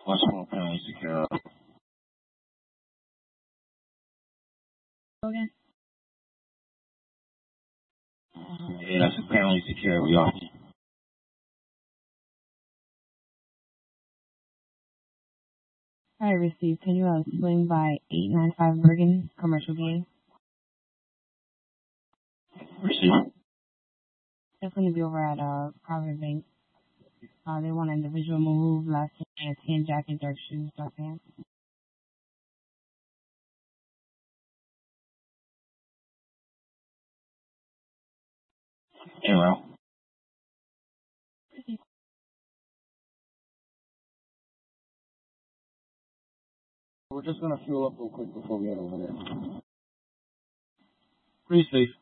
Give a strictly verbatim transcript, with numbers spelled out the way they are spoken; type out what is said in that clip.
Westmore County Secure. Okay. Yeah, that's apparently secure. We are. Hi, receive. Can you uh, swing by eight nine five Bergen Commercial Game? Receive. That's going to be over at uh Private Bank. Uh, they want an individual move, last name, tan jacket, dark shoes, dark pants. En route. We're just gonna fuel up real quick before we head over there. Pretty safe.